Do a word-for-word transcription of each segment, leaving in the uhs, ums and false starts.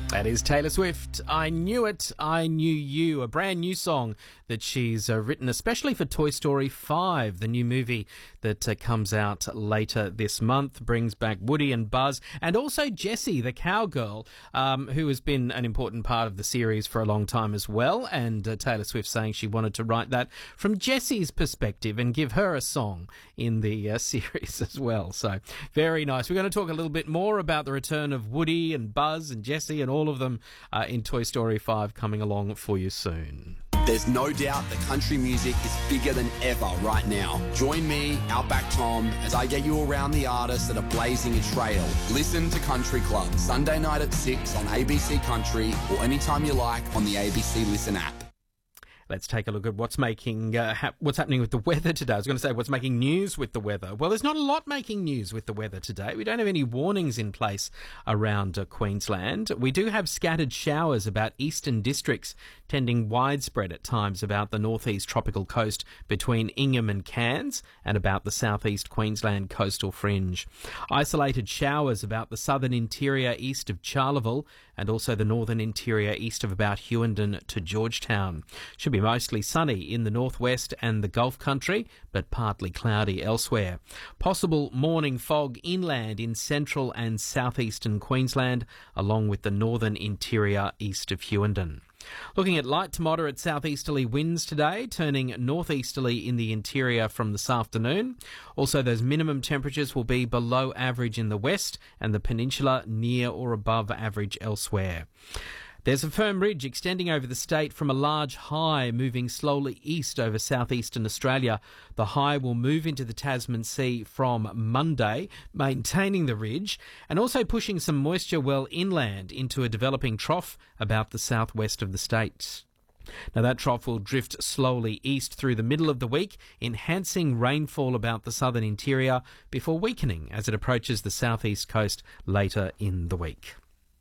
That is Taylor Swift. I Knew It, I Knew You, a brand new song that she's uh, written especially for Toy Story five, the new movie that uh, comes out later this month, brings back Woody and Buzz, and also Jessie, the cowgirl, um, who has been an important part of the series for a long time as well, and uh, Taylor Swift saying she wanted to write that from Jessie's perspective and give her a song in the uh, series as well. So, very nice. We're going to talk a little bit more about the return of Woody and Buzz and Jessie and all of them uh, in Toy Story five coming along for you soon. There's no doubt that country music is bigger than ever right now. Join me, Outback Tom, as I get you around the artists that are blazing a trail. Listen to Country Club, Sunday night at six on A B C Country or anytime you like on the A B C Listen app. Let's take a look at what's making uh, ha- what's happening with the weather today. I was going to say what's making news with the weather. Well, there's not a lot making news with the weather today. We don't have any warnings in place around uh, Queensland. We do have scattered showers about eastern districts, tending widespread at times about the northeast tropical coast between Ingham and Cairns and about the southeast Queensland coastal fringe. Isolated showers about the southern interior east of Charleville and also the northern interior east of about Hughenden to Georgetown. Should be mostly sunny in the northwest and the Gulf country, but partly cloudy elsewhere. Possible morning fog inland in central and southeastern Queensland, along with the northern interior east of Hughenden. Looking at light to moderate southeasterly winds today, turning northeasterly in the interior from this afternoon. Also, those minimum temperatures will be below average in the west and the peninsula, near or above average elsewhere. There's a firm ridge extending over the state from a large high moving slowly east over southeastern Australia. The high will move into the Tasman Sea from Monday, maintaining the ridge and also pushing some moisture well inland into a developing trough about the southwest of the state. Now, that trough will drift slowly east through the middle of the week, enhancing rainfall about the southern interior before weakening as it approaches the southeast coast later in the week.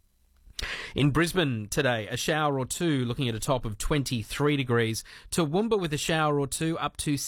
In Brisbane today, a shower or two, looking at a top of twenty-three degrees. Toowoomba with a shower or two up to